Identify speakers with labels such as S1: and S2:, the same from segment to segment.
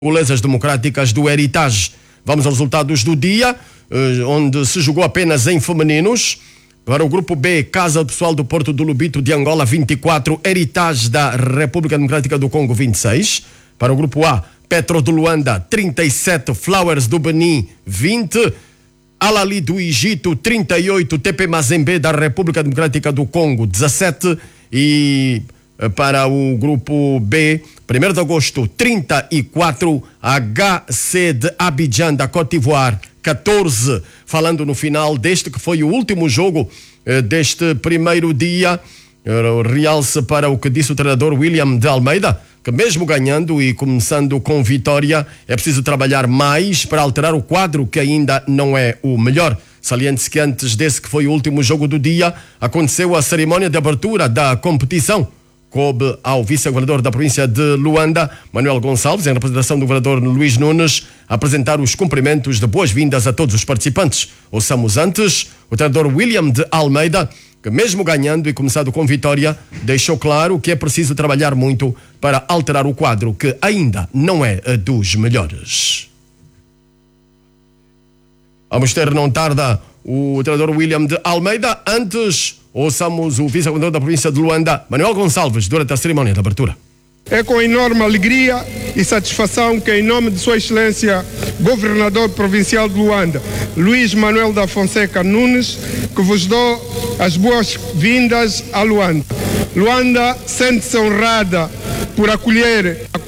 S1: Golesas Democráticas do Heritage. Vamos aos resultados do dia, onde se jogou apenas em femininos. Para o grupo B, Casa Pessoal do Porto do Lubito de Angola 24, Heritage da República Democrática do Congo 26. Para o grupo A, Petro de Luanda 37, Flowers do Benin 20, Alali do Egito 38, TP Mazembe da República Democrática do Congo 17 e para o grupo B, 1º de agosto 34, HC de Abidjan da Côte d'Ivoire 14. Falando no final deste que foi o último jogo deste primeiro dia, realce para o que disse o treinador William de Almeida, que mesmo ganhando e começando com vitória, é preciso trabalhar mais para alterar o quadro que ainda não é o melhor. Saliente-se que antes desse que foi o último jogo do dia, aconteceu a cerimónia de abertura da competição. Coube ao vice-governador da província de Luanda, Manuel Gonçalves, em representação do governador Luís Nunes, apresentar os cumprimentos de boas-vindas a todos os participantes. Ouçamos antes o treinador William de Almeida, que mesmo ganhando e começando com vitória, deixou claro que é preciso trabalhar muito para alterar o quadro, que ainda não é dos melhores. Vamos ter, não tarda, o treinador William de Almeida. Antes, ouçamos o vice-governador da província de Luanda, Manuel Gonçalves, durante a cerimónia de abertura.
S2: É com enorme alegria e satisfação que, em nome de Sua Excelência, Governador Provincial de Luanda, Luís Manuel da Fonseca Nunes, que vos dou as boas-vindas a Luanda. Luanda sente-se honrada por acolher a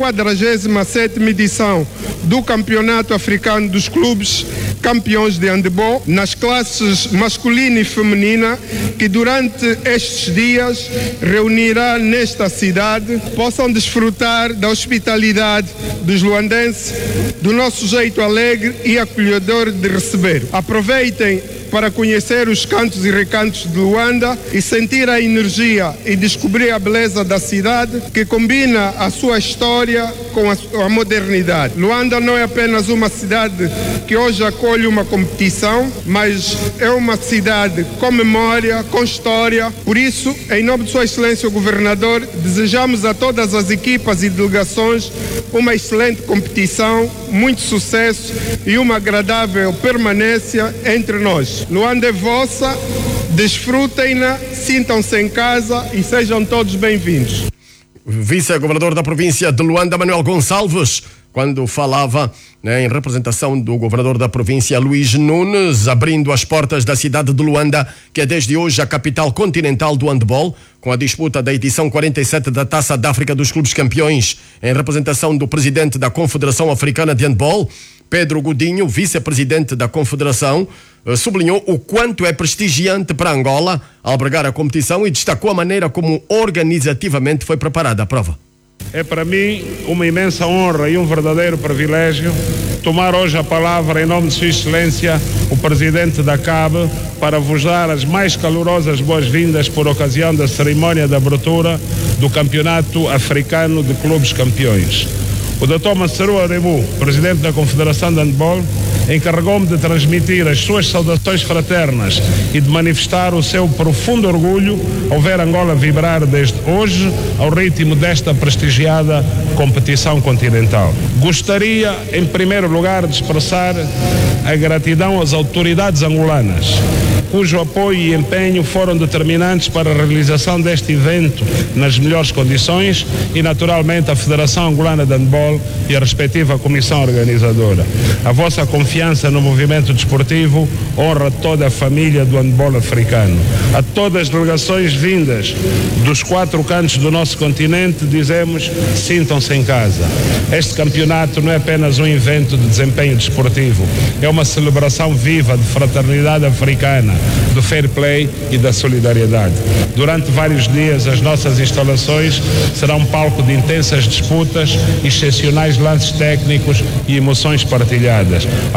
S2: 47ª edição do Campeonato Africano dos Clubes Campeões de Handebol nas classes masculina e feminina, que durante estes dias reunirá nesta cidade, possam desfrutar da hospitalidade dos luandenses, do nosso jeito alegre e acolhedor de receber. Aproveitem para conhecer os cantos e recantos de Luanda e sentir a energia e descobrir a beleza da cidade, que combina a sua história com a modernidade. Luanda não é apenas uma cidade que hoje acolhe uma competição, mas é uma cidade com memória, com história. Por isso, em nome de Sua Excelência o Governador, desejamos a todas as equipas e delegações uma excelente competição, muito sucesso e uma agradável permanência entre nós. Luanda é vossa, desfrutem-na, sintam-se em casa e sejam todos bem-vindos.
S1: Vice-governador da província de Luanda, Manuel Gonçalves, quando falava em representação do governador da província, Luís Nunes, abrindo as portas da cidade de Luanda, que é desde hoje a capital continental do handebol, com a disputa da edição 47 da Taça da África dos Clubes Campeões, em representação do presidente da Confederação Africana de Handebol, Pedro Godinho, vice-presidente da Confederação, sublinhou o quanto é prestigiante para Angola albergar a competição e destacou a maneira como organizativamente foi preparada a prova.
S3: É para mim uma imensa honra e um verdadeiro privilégio tomar hoje a palavra em nome de Sua Excelência, o Presidente da CAB, para vos dar as mais calorosas boas-vindas por ocasião da cerimónia de abertura do Campeonato Africano de Clubes Campeões. O Dr. Massarou Adebu, Presidente da Confederação de Handebol, encarregou-me de transmitir as suas saudações fraternas e de manifestar o seu profundo orgulho ao ver Angola vibrar desde hoje ao ritmo desta prestigiada competição continental. Gostaria, em primeiro lugar, de expressar a gratidão às autoridades angolanas, cujo apoio e empenho foram determinantes para a realização deste evento nas melhores condições, e naturalmente a Federação Angolana de Handebol e a respectiva comissão organizadora. A vossa confiança no movimento desportivo honra toda a família do handebol africano. A todas as delegações vindas dos 4 cantos do nosso continente, dizemos: sintam-se em casa. Este campeonato não é apenas um evento de desempenho desportivo, é uma celebração viva de fraternidade africana, do fair play e da solidariedade. Durante vários dias, as nossas instalações serão palco de intensas disputas, excepcionais lances técnicos e emoções partilhadas. A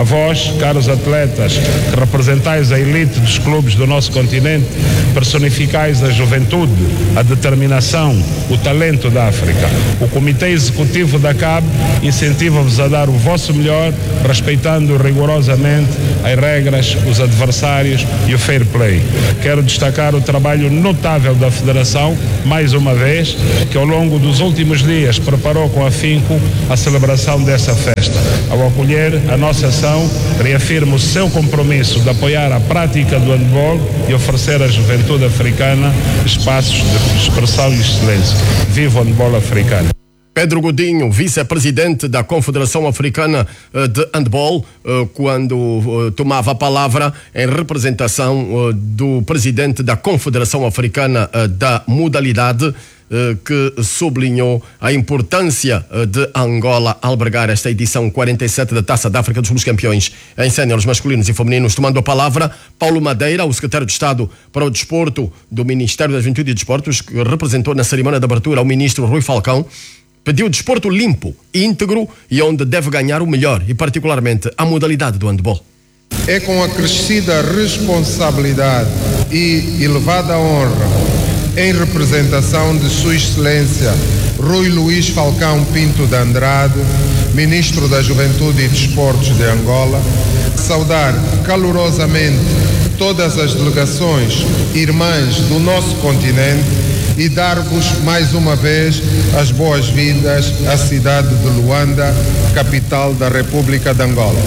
S3: vós, caros atletas, que representais a elite dos clubes do nosso continente, personificais a juventude, a determinação, o talento da África. O Comitê Executivo da CAB incentiva-vos a dar o vosso melhor, respeitando rigorosamente as regras, os adversários e o fair play. Quero destacar o trabalho notável da Federação, mais uma vez, que ao longo dos últimos dias preparou com afinco a celebração dessa festa. Ao acolher a nossa ação, reafirma o seu compromisso de apoiar a prática do handball e oferecer à juventude africana espaços de expressão e excelência. Viva o handball africano!
S1: Pedro Godinho, vice-presidente da Confederação Africana de Handball, quando tomava a palavra em representação do presidente da Confederação Africana da modalidade, que sublinhou a importância de Angola albergar esta edição 47 da Taça da África dos Clubes Campeões em séniores masculinos e femininos. Tomando a palavra, Paulo Madeira, o secretário de Estado para o Desporto do Ministério da Juventude e Desportos, que representou na cerimónia de abertura ao ministro Rui Falcão, pediu desporto limpo, íntegro e onde deve ganhar o melhor, e particularmente a modalidade do handball.
S2: É com acrescida responsabilidade e elevada honra, em representação de Sua Excelência Rui Luís Falcão Pinto de Andrade, Ministro da Juventude e Desportos de Angola, saudar calorosamente todas as delegações irmãs do nosso continente e dar-vos mais uma vez as boas-vindas à cidade de Luanda, capital da República de Angola.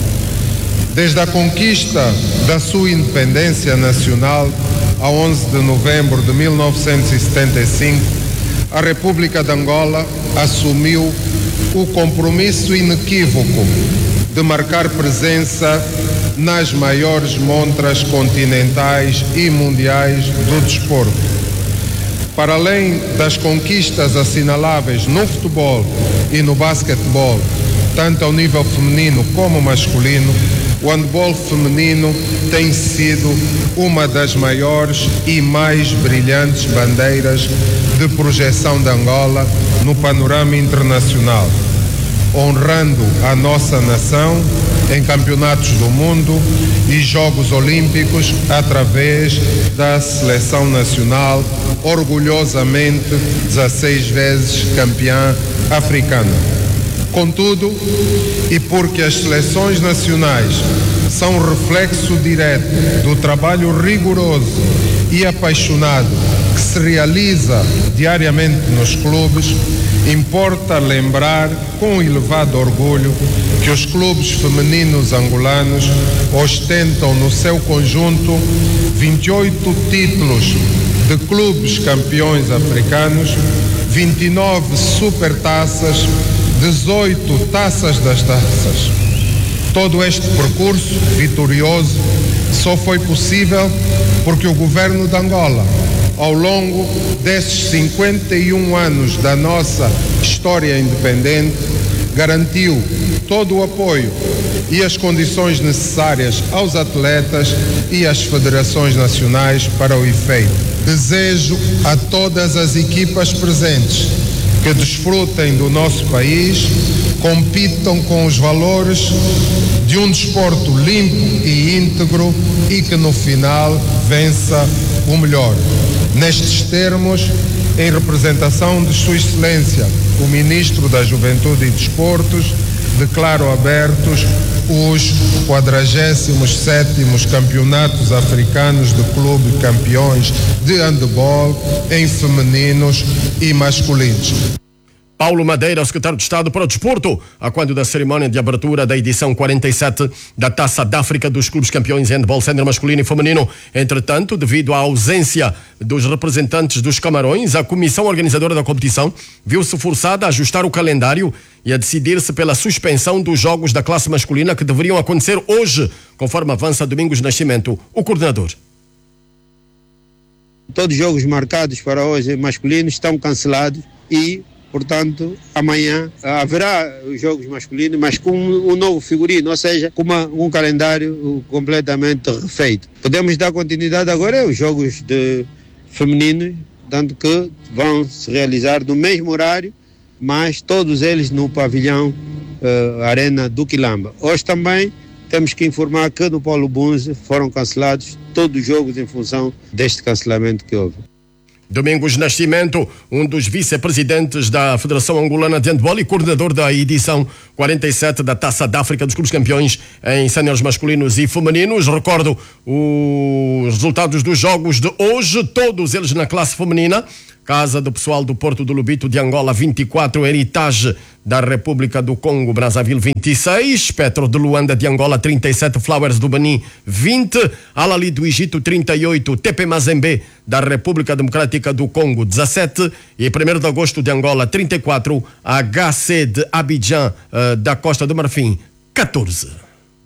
S2: Desde a conquista da sua independência nacional, a 11 de novembro de 1975, a República de Angola assumiu o compromisso inequívoco de marcar presença nas maiores montras continentais e mundiais do desporto. Para além das conquistas assinaláveis no futebol e no basquetebol, tanto ao nível feminino como masculino, o handball feminino tem sido uma das maiores e mais brilhantes bandeiras de projeção de Angola no panorama internacional, honrando a nossa nação em campeonatos do mundo e Jogos Olímpicos através da seleção nacional, orgulhosamente 16 vezes campeã africana. Contudo, e porque as seleções nacionais são reflexo direto do trabalho rigoroso e apaixonado que se realiza diariamente nos clubes, importa lembrar com elevado orgulho que os clubes femininos angolanos ostentam no seu conjunto 28 títulos de clubes campeões africanos, 29 supertaças, 18 taças das taças. Todo este percurso vitorioso só foi possível porque o governo de Angola, ao longo desses 51 anos da nossa história independente, garantiu todo o apoio e as condições necessárias aos atletas e às federações nacionais para o efeito. Desejo a todas as equipas presentes que desfrutem do nosso país, compitam com os valores de um desporto limpo e íntegro e que no final vença o melhor. Nestes termos, em representação de Sua Excelência, o Ministro da Juventude e Desportos, declaro abertos os 47º Campeonatos Africanos de Clube Campeões de Handball em femininos e masculinos.
S1: Paulo Madeira, o secretário de Estado para o Desporto, a quando da cerimónia de abertura da edição 47 da Taça da África dos Clubes Campeões em Handball sénior masculino e feminino. Entretanto, devido à ausência dos representantes dos Camarões, a comissão organizadora da competição viu-se forçada a ajustar o calendário e a decidir-se pela suspensão dos jogos da classe masculina que deveriam acontecer hoje, conforme avança Domingos Nascimento, o coordenador.
S4: Todos os jogos marcados para hoje masculinos estão cancelados e, portanto, amanhã haverá os jogos masculinos, mas com um novo figurino, ou seja, com um calendário completamente refeito. Podemos dar continuidade agora aos jogos femininos, tanto que vão se realizar no mesmo horário, mas todos eles no pavilhão Arena do Quilamba. Hoje também temos que informar que no Paulo Bunze foram cancelados todos os jogos em função deste cancelamento que houve.
S1: Domingos Nascimento, um dos vice-presidentes da Federação Angolana de Handball e coordenador da edição 47 da Taça d'África dos Clubes Campeões em séniores masculinos e femininos. Recordo os resultados dos jogos de hoje, todos eles na classe feminina. Casa do Pessoal do Porto do Lubito de Angola 24, Heritage da República do Congo Brazzaville 26, Petro de Luanda de Angola 37, Flowers do Benin 20, Al-Ahly do Egito 38, TP Mazembe da República Democrática do Congo 17 e 1º de agosto de Angola 34, HC de Abidjan da Costa do Marfim 14.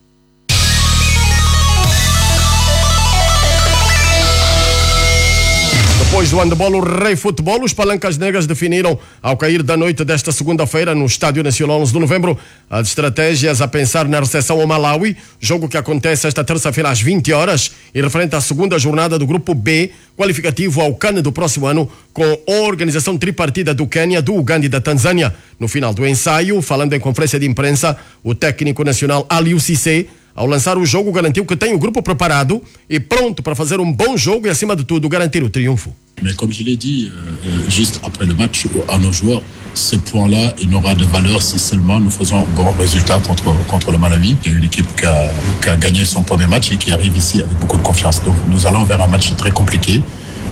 S1: Depois do handebol, o Rei Futebol, os Palancas Negras definiram ao cair da noite desta segunda-feira no Estádio Nacional 11 de novembro as estratégias a pensar na recepção ao Malawi, jogo que acontece esta terça-feira às 20 horas e referente à segunda jornada do Grupo B, qualificativo ao CAN do próximo ano, com a organização tripartida do Quênia, do Uganda e da Tanzânia. No final do ensaio, falando em conferência de imprensa, o técnico nacional Aliou Cissé, ao lançar o jogo, garantiu que tem o grupo preparado e pronto para fazer um bom jogo e, acima de tudo, garantir o triunfo.
S5: Mais comme je l'ai dit, juste après le match à nos joueurs, ce point-là, il n'aura de valeur si seulement nous faisons un bon résultat contre le Malawi, qui est une équipe qui a gagné son premier match et qui arrive ici avec beaucoup de confiance. Donc nous allons vers un match très compliqué,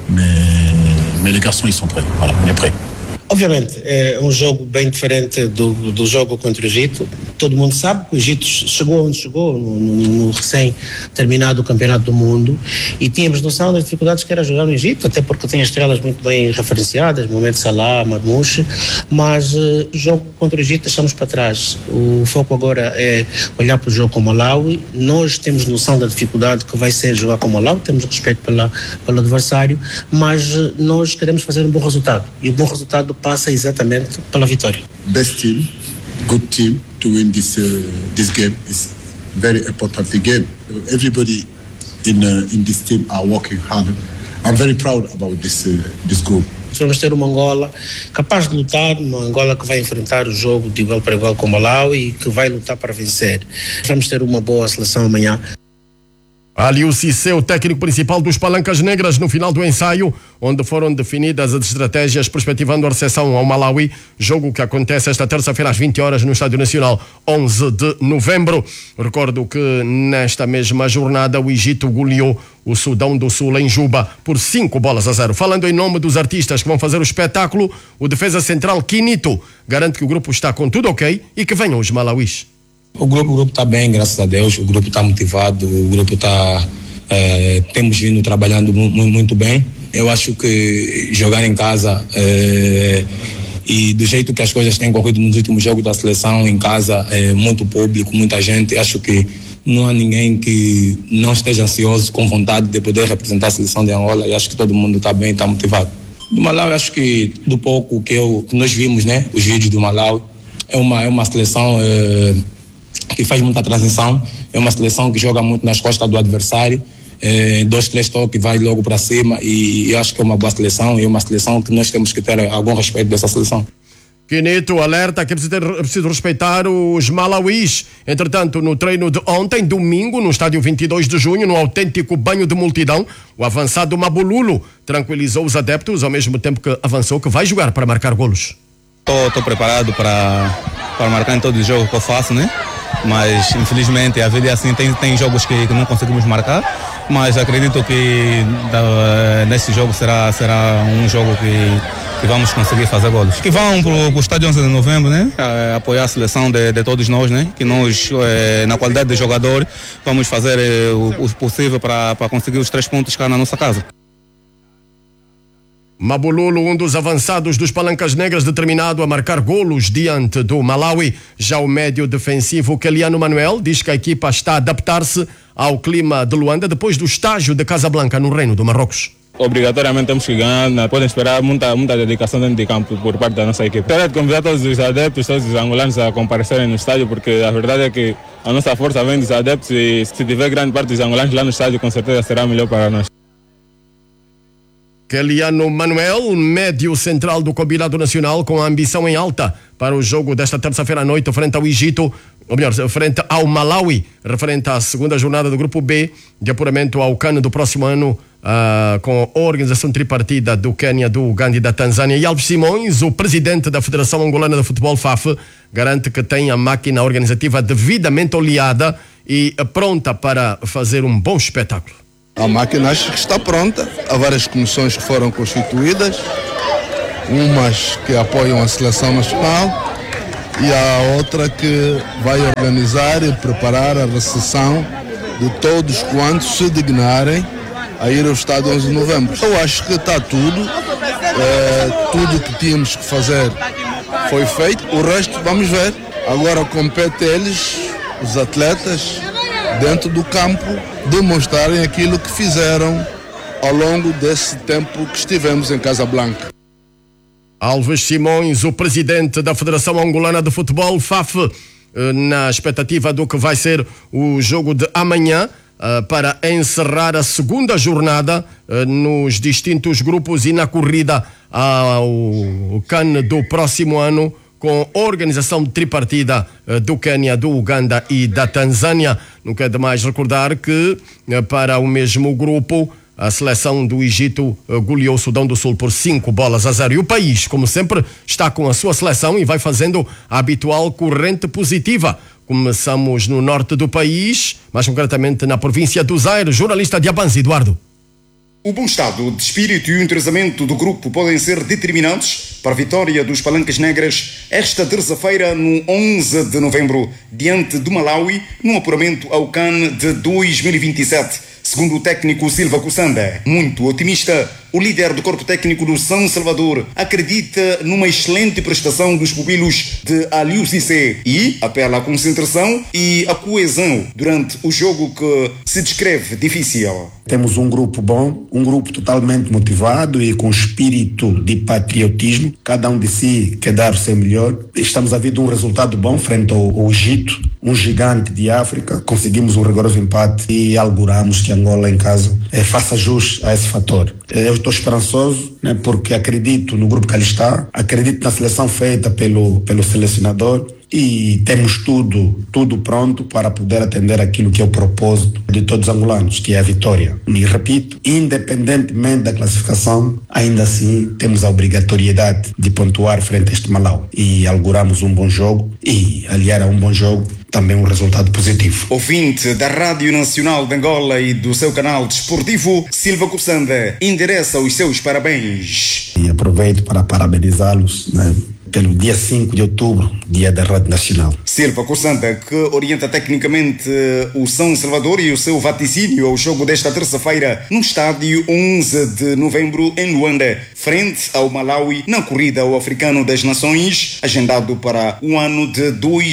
S5: mais les garçons, ils sont prêts. Voilà, on est prêts.
S6: Obviamente, é um jogo bem diferente do jogo contra o Egito. Todo mundo sabe que o Egito chegou onde chegou, no recém-terminado Campeonato do Mundo, e tínhamos noção das dificuldades que era jogar no Egito, até porque tem estrelas muito bem referenciadas, Mohamed Salah, Marmouche, mas o jogo contra o Egito deixamos para trás. O foco agora é olhar para o jogo com o Malawi. Nós temos noção da dificuldade que vai ser jogar com o Malawi, temos respeito pelo adversário, mas nós queremos fazer um bom resultado, e o bom resultado passa exatamente pela vitória.
S5: Best team, good team to win this game is very important game. Everybody in this team are working hard. I'm very proud about this group.
S6: Vamos ter uma Angola capaz de lutar, uma Angola que vai enfrentar o jogo de igual para igual com o Malawi e que vai lutar para vencer. Vamos ter uma boa seleção amanhã.
S1: Aliou Cissé, o técnico principal dos Palancas Negras, no final do ensaio, onde foram definidas as estratégias perspectivando a recepção ao Malawi, jogo que acontece esta terça-feira às 20 horas no Estádio Nacional, 11 de novembro. Recordo que nesta mesma jornada o Egito goleou o Sudão do Sul em Juba por 5-0. Falando em nome dos artistas que vão fazer o espetáculo, o defesa central Kinito garante que o grupo está com tudo ok e que venham os malauís.
S7: O grupo está bem, graças a Deus. O grupo está motivado, o grupo está... temos vindo trabalhando muito bem. Eu acho que jogar em casa e do jeito que as coisas têm corrido nos últimos jogos da seleção, em casa, muito público, muita gente, acho que não há ninguém que não esteja ansioso, com vontade de poder representar a seleção de Angola, e acho que todo mundo está bem, está motivado. Do Malawi, acho que do pouco que nós vimos, né, os vídeos do Malawi, é uma seleção... que faz muita transição, é uma seleção que joga muito nas costas do adversário, 2, 3 toques, vai logo para cima, e eu acho que é uma boa seleção, e é uma seleção que nós temos que ter algum respeito dessa seleção.
S1: Kinito alerta que é preciso respeitar os malauís. Entretanto, no treino de ontem, domingo, no estádio 22 de junho, no autêntico banho de multidão, o avançado Mabululu tranquilizou os adeptos, ao mesmo tempo que avançou que vai jogar para marcar golos.
S8: Estou preparado para marcar em todos os jogos que eu faço, né? Mas infelizmente a vida é assim, tem jogos que não conseguimos marcar, mas acredito que nesse jogo será um jogo que vamos conseguir fazer golos. Que vão para o estádio 11 de novembro, né? Apoiar a seleção de todos nós, né? Que nós, na qualidade de jogador, vamos fazer o possível para conseguir os 3 pontos cá na nossa casa.
S1: Mabululu, um dos avançados dos Palancas Negras, determinado a marcar golos diante do Malawi. Já o médio defensivo Keliano Manuel diz que a equipa está a adaptar-se ao clima de Luanda depois do estágio de Casablanca no Reino do Marrocos.
S9: Obrigatoriamente temos que ganhar, podem esperar muita dedicação dentro de campo por parte da nossa equipe. Quero convidar todos os adeptos, todos os angolanos a comparecerem no estádio, porque a verdade é que a nossa força vem dos adeptos, e se tiver grande parte dos angolanos lá no estádio, com certeza será melhor para nós.
S1: Keliano Manuel, médio central do combinado nacional, com a ambição em alta para o jogo desta terça-feira à noite frente ao Egito, ou melhor, frente ao Malawi, referente à segunda jornada do Grupo B, de apuramento ao CAN do próximo ano, com a organização tripartida do Quênia, do Uganda e da Tanzânia. E Alves Simões, o presidente da Federação Angolana de Futebol, FAF, garante que tem a máquina organizativa devidamente oleada e pronta para fazer um bom espetáculo.
S10: A máquina acho que está pronta. Há várias comissões que foram constituídas, umas que apoiam a seleção nacional e a outra que vai organizar e preparar a recepção de todos quantos se dignarem a ir ao estádio 11 de novembro. Eu acho que está tudo, tudo que tínhamos que fazer foi feito, o resto vamos ver. Agora compete eles, os atletas, dentro do campo, demonstrarem aquilo que fizeram ao longo desse tempo que estivemos em Casablanca.
S1: Alves Simões, o presidente da Federação Angolana de Futebol, FAF, na expectativa do que vai ser o jogo de amanhã, para encerrar a segunda jornada nos distintos grupos e na corrida ao CAN do próximo ano, com organização tripartida do Quênia, do Uganda e da Tanzânia. Nunca é demais recordar que para o mesmo grupo a seleção do Egito goleou o Sudão do Sul por 5-0. E o país, como sempre, está com a sua seleção e vai fazendo a habitual corrente positiva. Começamos no norte do país, mais concretamente na província do Zaire. Jornalista Diabanzi, Eduardo.
S11: O bom estado de espírito e o entrosamento do grupo podem ser determinantes para a vitória dos Palancas Negras esta terça-feira, no 11 de novembro, diante do Malawi, num apuramento ao CAN de 2027. Segundo o técnico Silva Kussanda, muito otimista, o líder do corpo técnico do São Salvador acredita numa excelente prestação dos pupilos de Aliou Cissé e apela à concentração e à coesão durante o jogo que se descreve difícil.
S12: Temos um grupo bom, um grupo totalmente motivado e com espírito de patriotismo. Cada um de si quer dar o seu melhor. Estamos a ver um resultado bom frente ao Egito, um gigante de África. Conseguimos um rigoroso empate e auguramos que Angola em casa faça jus a esse fator. Eu estou esperançoso, né, porque acredito no grupo que ali está, acredito na seleção feita pelo selecionador e temos tudo pronto para poder atender aquilo que é o propósito de todos os angolanos, que é a vitória. E repito, independentemente da classificação, ainda assim temos a obrigatoriedade de pontuar frente a este Malawi. E auguramos um bom jogo e aliar a um bom jogo também um resultado positivo.
S11: Ouvinte da Rádio Nacional de Angola e do seu canal desportivo, Silva Kussanda endereça os seus parabéns.
S12: E aproveito para parabenizá-los, né, pelo dia 5 de outubro, dia da Rádio Nacional.
S11: Silva Kussanda, que orienta tecnicamente o São Salvador e o seu vaticínio ao jogo desta terça-feira no estádio 11 de novembro em Luanda, frente ao Malawi, na corrida ao Africano das Nações, agendado para o ano de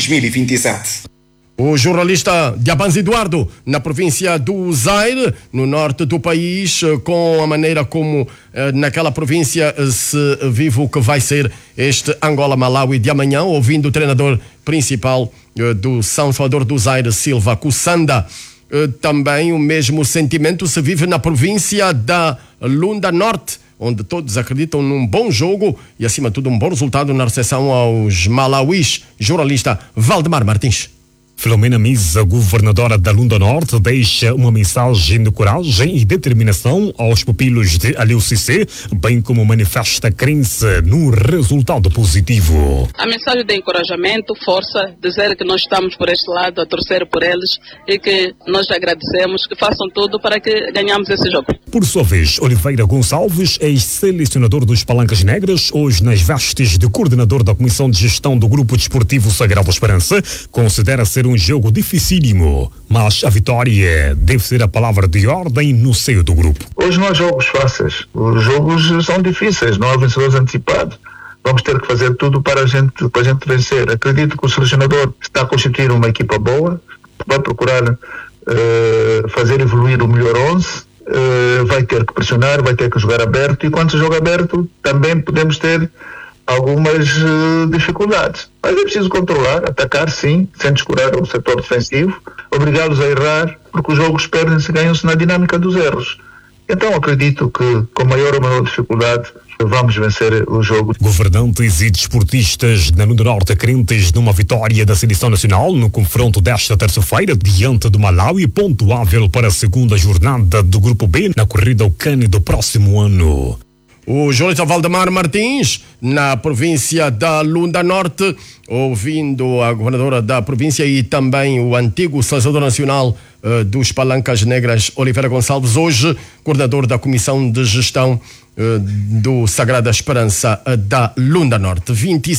S11: 2027.
S1: O jornalista Diabanzi Eduardo, na província do Zaire, no norte do país, com a maneira como naquela província se vive o que vai ser este Angola-Malawi de amanhã, ouvindo o treinador principal do São Salvador do Zaire, Silva Kussanda. Também o mesmo sentimento se vive na província da Lunda Norte, onde todos acreditam num bom jogo e, acima de tudo, um bom resultado na recepção aos malauís. Jornalista Valdemar Martins.
S13: Filomena Misa, governadora da Lunda Norte, deixa uma mensagem de coragem e determinação aos pupilos de Aliou Cissé, bem como manifesta crença no resultado positivo.
S14: A mensagem de encorajamento, força, dizer que nós estamos por este lado, a torcer por eles e que nós agradecemos, que façam tudo para que ganhamos esse jogo.
S13: Por sua vez, Oliveira Gonçalves, ex-selecionador dos Palancas Negras, hoje nas vestes de coordenador da Comissão de Gestão do Grupo Desportivo Sagrada Esperança, considera ser um jogo dificílimo, mas a vitória deve ser a palavra de ordem no seio do grupo.
S15: Hoje não há jogos fáceis, os jogos são difíceis, não há vencedores antecipados. Vamos ter que fazer tudo para a gente vencer. Acredito que o selecionador está a constituir uma equipa boa, vai procurar fazer evoluir o melhor 11, vai ter que pressionar, vai ter que jogar aberto, e quando se joga aberto também podemos ter algumas dificuldades. Mas é preciso controlar, atacar sim, sem descurar o setor defensivo, obrigá-los a errar, porque os jogos perdem-se e ganham-se na dinâmica dos erros. Então acredito que com maior ou menor dificuldade vamos vencer o jogo.
S13: Governantes e desportistas na Lunda Norte crentes numa vitória da seleção nacional no confronto desta terça-feira diante do Malawi, pontuável para a segunda jornada do Grupo B na corrida ao CAN do próximo ano.
S1: O jornalista Valdemar Martins, na província da Lunda Norte, ouvindo a governadora da província e também o antigo selecionador nacional dos Palancas Negras, Oliveira Gonçalves, hoje coordenador da Comissão de Gestão do Sagrada Esperança da Lunda Norte.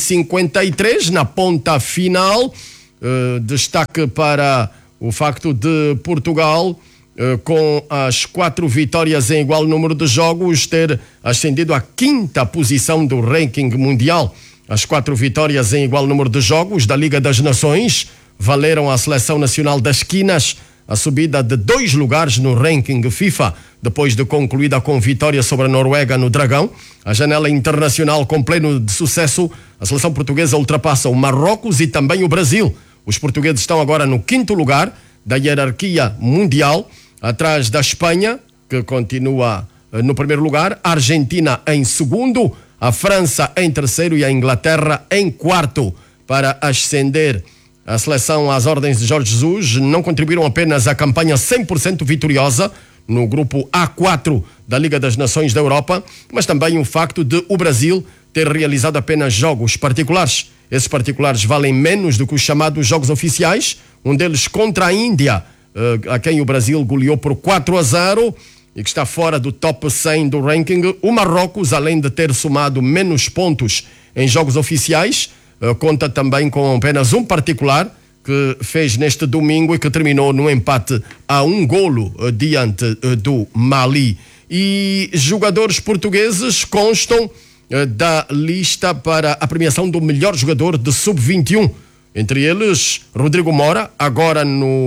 S1: 20:53 na ponta final. Destaque para o facto de Portugal, com as 4 vitórias em igual número de jogos, ter ascendido à 5ª posição do ranking mundial. As 4 vitórias em igual número de jogos da Liga das Nações valeram à Seleção Nacional das Quinas a subida de 2 lugares no ranking FIFA, depois de concluída com vitória sobre a Noruega no Dragão. A janela internacional com pleno de sucesso, a seleção portuguesa ultrapassa o Marrocos e também o Brasil. Os portugueses estão agora no 5º lugar da hierarquia mundial, atrás da Espanha, que continua no primeiro lugar, a Argentina em segundo, a França em terceiro e a Inglaterra em quarto. Para ascender a seleção às ordens de Jorge Jesus, não contribuíram apenas a campanha 100% vitoriosa no grupo A4 da Liga das Nações da Europa, mas também o facto de o Brasil ter realizado apenas jogos particulares. Esses particulares valem menos do que os chamados jogos oficiais, um deles contra a Índia, a quem o Brasil goleou por 4-0 e que está fora do top 100 do ranking. O Marrocos, além de ter somado menos pontos em jogos oficiais, conta também com apenas um particular que fez neste domingo e que terminou num empate a 1 golo diante do Mali. E jogadores portugueses constam da lista para a premiação do melhor jogador de sub-21. Entre eles, Rodrigo Mora, agora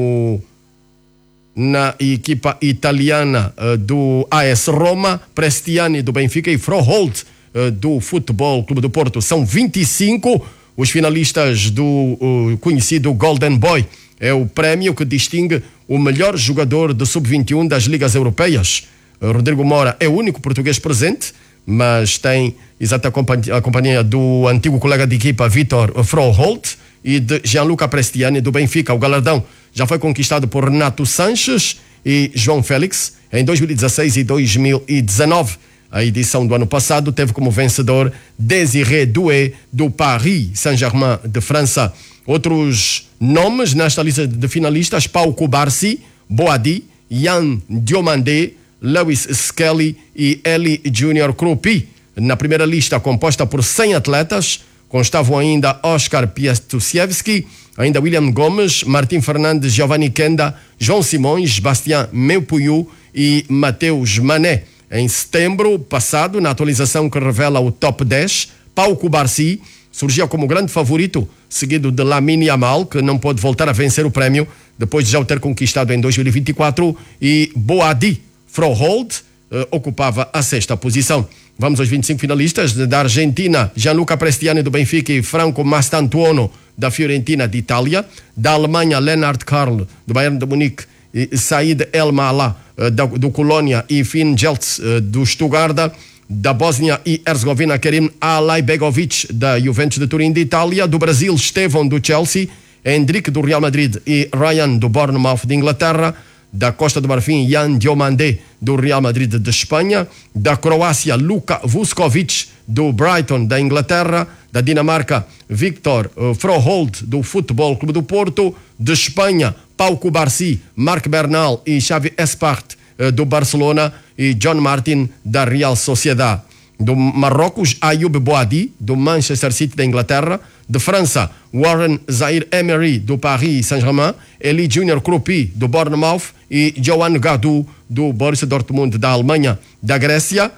S1: na equipa italiana do AS Roma, Prestiani do Benfica e Froholt do Futebol Clube do Porto. São 25 os finalistas do conhecido Golden Boy. É o prémio que distingue o melhor jogador de sub-21 das ligas europeias. Rodrigo Mora é o único português presente, mas tem a companhia do antigo colega de equipa Vitor Froholt e de Gianluca Prestiani do Benfica. O galardão já foi conquistado por Renato Sanches e João Félix em 2016 e 2019. A edição do ano passado teve como vencedor Désiré Doué do Paris Saint-Germain de França. Outros nomes nesta lista de finalistas: Pau Kubarsi, Boadi, Yann Diomandé, Lewis Skelly e Eli Junior Krupi. Na primeira lista, composta por 100 atletas, constavam ainda Oscar Piastusiewski, ainda William Gomes, Martim Fernandes, Giovanni Kenda, João Simões, Bastien Meupuyu e Mateus Mané. Em setembro passado, na atualização que revela o top 10, Pau Kubarsi surgia como grande favorito, seguido de Lamine Yamal, que não pôde voltar a vencer o prémio depois de já o ter conquistado em 2024, e Boadi Froholt ocupava a 6ª posição. Vamos aos 25 finalistas. Da Argentina, Gianluca Prestiani do Benfica e Franco Mastantuono da Fiorentina de Itália. Da Alemanha, Lennart Karl do Bayern de Munique e Said El Mala do Colônia e Finn Jeltz do Stuttgart. Da Bósnia e Herzegovina, Kerim Alaibegovic da Juventus de Turim de Itália. Do Brasil, Estevão do Chelsea, Hendrick do Real Madrid e Ryan do Bournemouth de Inglaterra. Da Costa do Marfim, Yann Diomandé do Real Madrid de Espanha. Da Croácia, Luka Vuskovic do Brighton da Inglaterra. Da Dinamarca, Victor Froholt do Futebol Clube do Porto. De Espanha, Pau Kubarsi, Marc Bernal e Xavi Espart do Barcelona e John Martin da Real Sociedad. Do Marrocos, Ayoub Boadi do Manchester City da Inglaterra. De França, Warren Zaïre-Emery do Paris Saint-Germain, Eli Junior Krupi do Bournemouth e Johan Gadou do Borussia Dortmund da Alemanha. Da Grécia,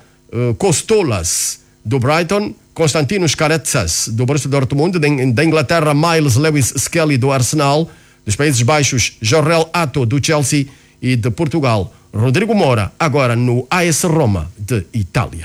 S1: Kostolas do Brighton, Konstantinos Karetsas do Borussia Dortmund. Da Inglaterra, Miles Lewis Skelly do Arsenal. Dos Países Baixos, Jorrel Ato do Chelsea. E de Portugal, Rodrigo Mora, agora no AS Roma de Itália.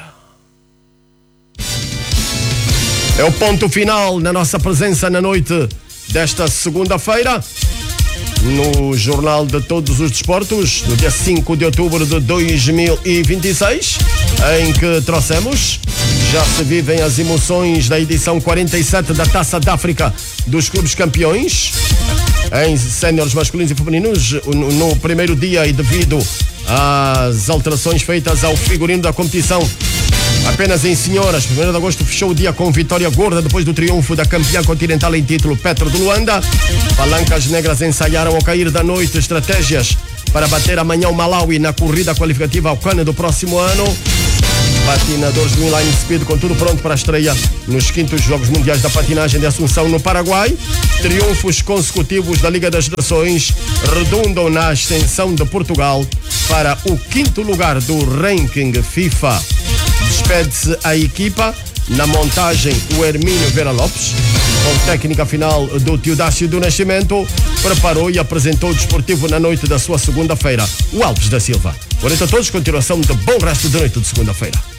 S1: É o ponto final na nossa presença na noite desta segunda-feira no Jornal de Todos os Desportos, no dia 5 de outubro de 2026, em que trouxemos Já se vivem as emoções da edição 47 da Taça d'África dos Clubes Campeões. Em séniores masculinos e femininos, no primeiro dia, e devido às alterações feitas ao figurino da competição, apenas em senhoras, 1º de agosto fechou o dia com vitória gorda depois do triunfo da campeã continental em título, Petro de Luanda. Palancas negras ensaiaram ao cair da noite estratégias para bater amanhã o Malawi na corrida qualificativa ao CAN do próximo ano. Patinadores do Inline Speed com tudo pronto para a estreia nos 5º Jogos Mundiais da Patinagem de Assunção, no Paraguai. Triunfos consecutivos da Liga das Nações redundam na ascensão de Portugal para o 5º lugar do ranking FIFA. Despede-se a equipa. Na montagem, o Hermínio Vera Lopes, com técnica final do Teodácio do Nascimento, preparou e apresentou o desportivo na noite da sua segunda-feira, o Alves da Silva. Por isso a todos, continuação de bom resto de noite de segunda-feira.